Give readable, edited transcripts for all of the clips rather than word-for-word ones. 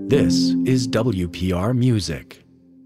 This is WPR Music.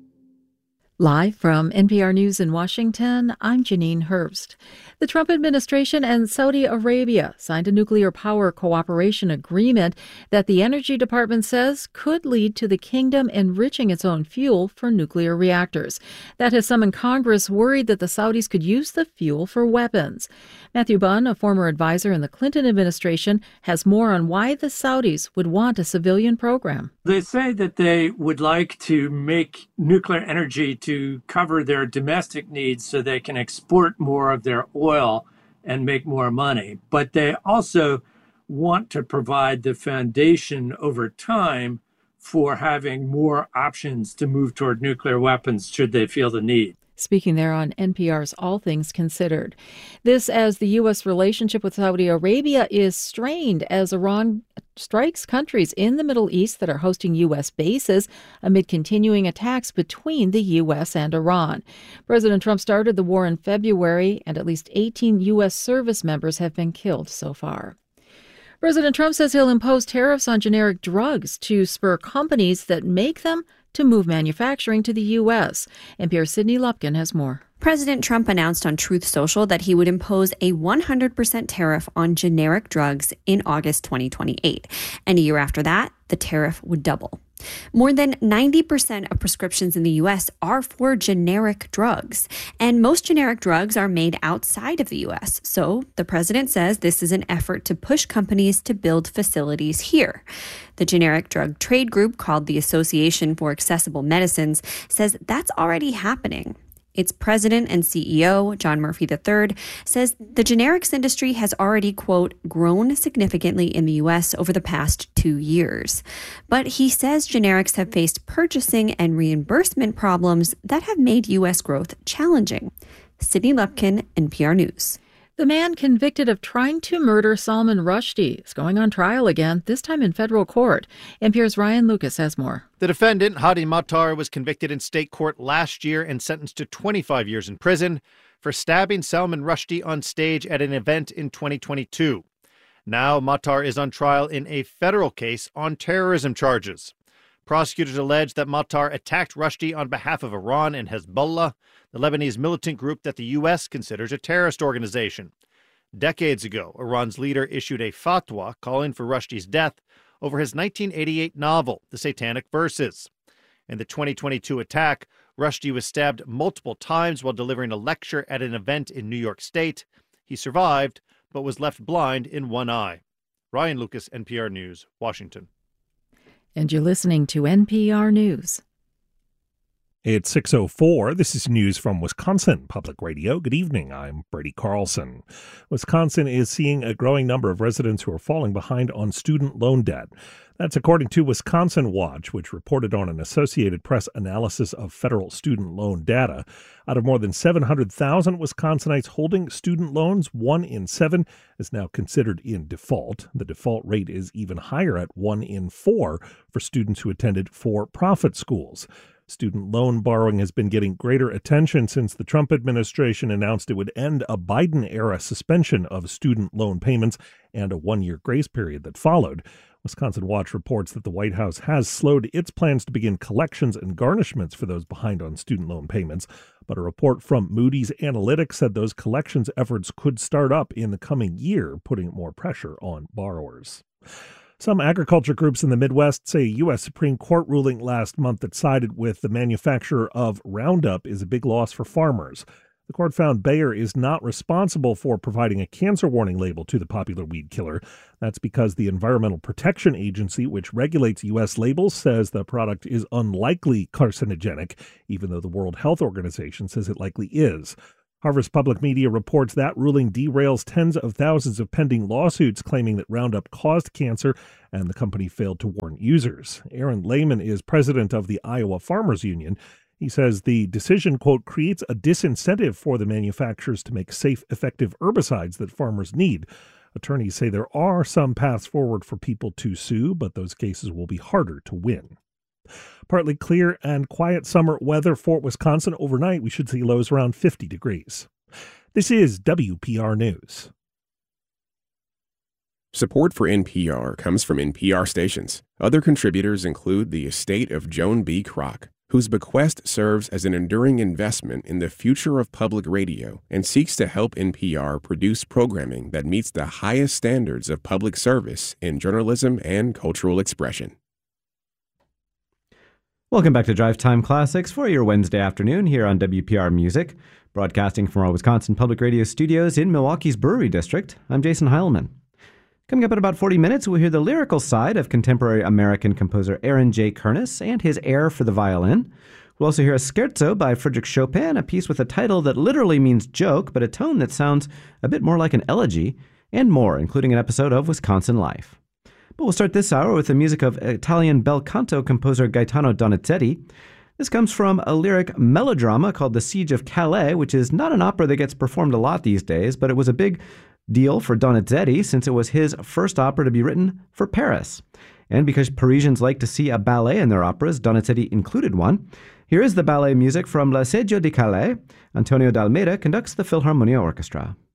Live from NPR News in Washington, I'm Janine Herbst. The Trump administration and Saudi Arabia signed a nuclear power cooperation agreement that the Energy Department says could lead to the kingdom enriching its own fuel for nuclear reactors. That has summoned Congress worried that the Saudis could use the fuel for weapons. Matthew Bunn, a former advisor in the Clinton administration, has more on why the Saudis would want a civilian program. They say that they would like to make nuclear energy to cover their domestic needs so they can export more of their oil and make more money. But they also want to provide the foundation over time for having more options to move toward nuclear weapons should they feel the need. Speaking there on NPR's All Things Considered. This as the U.S. relationship with Saudi Arabia is strained as Iran strikes countries in the Middle East that are hosting U.S. bases amid continuing attacks between the U.S. and Iran. President Trump started the war in February, and at least 18 U.S. service members have been killed so far. President Trump says he'll impose tariffs on generic drugs to spur companies that make them to move manufacturing to the U.S. NPR's Sydney Lupkin has more. President Trump announced on Truth Social that he would impose a 100% tariff on generic drugs in August 2028. And a year after that, the tariff would double. More than 90% of prescriptions in the U.S. are for generic drugs, and most generic drugs are made outside of the U.S. So the president says this is an effort to push companies to build facilities here. The generic drug trade group, called the Association for Accessible Medicines, says that's already happening. Its president and CEO, John Murphy III, says the generics industry has already, quote, grown significantly in the U.S. over the past 2 years. But he says generics have faced purchasing and reimbursement problems that have made U.S. growth challenging. Sydney Lupkin, NPR News. The man convicted of trying to murder Salman Rushdie is going on trial again, this time in federal court. NPR's Ryan Lucas has more. The defendant, Hadi Matar, was convicted in state court last year and sentenced to 25 years in prison for stabbing Salman Rushdie on stage at an event in 2022. Now Matar is on trial in a federal case on terrorism charges. Prosecutors allege that Matar attacked Rushdie on behalf of Iran and Hezbollah, the Lebanese militant group that the U.S. considers a terrorist organization. Decades ago, Iran's leader issued a fatwa calling for Rushdie's death over his 1988 novel, The Satanic Verses. In the 2022 attack, Rushdie was stabbed multiple times while delivering a lecture at an event in New York State. He survived, but was left blind in one eye. Ryan Lucas, NPR News, Washington. And you're listening to NPR News. It's 6:04. This is news from Wisconsin Public Radio. Good evening. I'm Brady Carlson. Wisconsin is seeing a growing number of residents who are falling behind on student loan debt. That's according to Wisconsin Watch, which reported on an Associated Press analysis of federal student loan data. Out of more than 700,000 Wisconsinites holding student loans, 1 in 7 is now considered in default. The default rate is even higher at 1 in 4 for students who attended for-profit schools. Student loan borrowing has been getting greater attention since the Trump administration announced it would end a Biden-era suspension of student loan payments and a 1-year grace period that followed. Wisconsin Watch reports that the White House has slowed its plans to begin collections and garnishments for those behind on student loan payments. But a report from Moody's Analytics said those collections efforts could start up in the coming year, putting more pressure on borrowers. Some agriculture groups in the Midwest say a U.S. Supreme Court ruling last month that sided with the manufacturer of Roundup is a big loss for farmers. The court found Bayer is not responsible for providing a cancer warning label to the popular weed killer. That's because the Environmental Protection Agency, which regulates U.S. labels, says the product is unlikely carcinogenic, even though the World Health Organization says it likely is. Harvest Public Media reports that ruling derails tens of thousands of pending lawsuits claiming that Roundup caused cancer and the company failed to warn users. Aaron Lehman is president of the Iowa Farmers Union. He says the decision, quote, creates a disincentive for the manufacturers to make safe, effective herbicides that farmers need. Attorneys say there are some paths forward for people to sue, but those cases will be harder to win. Partly clear and quiet summer weather for Wisconsin overnight. We should see lows around 50 degrees. This is WPR News. Support for NPR comes from NPR stations. Other contributors include the estate of Joan B. Kroc, whose bequest serves as an enduring investment in the future of public radio and seeks to help NPR produce programming that meets the highest standards of public service in journalism and cultural expression. Welcome back to Drive Time Classics for your Wednesday afternoon here on WPR Music, broadcasting from our Wisconsin Public Radio studios in Milwaukee's Brewery District. I'm Jason Heilman. Coming up in about 40 minutes, we'll hear the lyrical side of contemporary American composer Aaron J. Kernis and his air for the violin. We'll also hear a scherzo by Frédéric Chopin, a piece with a title that literally means joke, but a tone that sounds a bit more like an elegy, and more, including an episode of Wisconsin Life. But we'll start this hour with the music of Italian bel canto composer Gaetano Donizetti. This comes from a lyric melodrama called The Siege of Calais, which is not an opera that gets performed a lot these days, but it was a big deal for Donizetti since it was his first opera to be written for Paris. And because Parisians like to see a ballet in their operas, Donizetti included one. Here is the ballet music from L'Assedio di Calais. Antonio D'Almeida conducts the Philharmonia Orchestra.